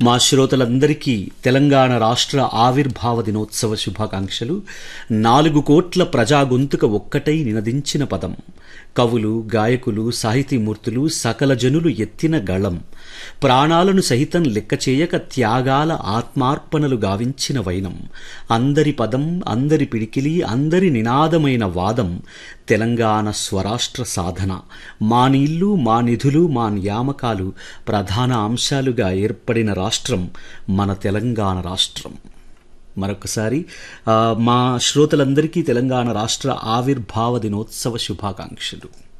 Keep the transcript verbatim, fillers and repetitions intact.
మా శ్రోతలందరికీ తెలంగాణ రాష్ట్ర ఆవిర్భావ దినోత్సవ శుభాకాంక్షలు. నాలుగు కోట్ల ప్రజా గొంతుక ఒక్కటై నినదించిన పదం, కవులు, గాయకులు, సాహితీమూర్తులు, సకల జనులు ఎత్తిన గళం, ప్రాణాలను సహితం లెక్క చేయక త్యాగాల ఆత్మార్పణలు గావించిన వైనం, అందరి పదం, అందరి పిడికిలి, అందరి నినాదమైన వాదం, తెలంగాణ స్వరాష్ట్ర సాధన, మా నీళ్లు, మా నిధులు, మా నియామకాలు ప్రధాన అంశాలుగా ఏర్పడిన రాష్ట్రం మన తెలంగాణ రాష్ట్రం. మరొకసారి మా శ్రోతలందరికీ తెలంగాణ రాష్ట్ర ఆవిర్భావ దినోత్సవ శుభాకాంక్షలు.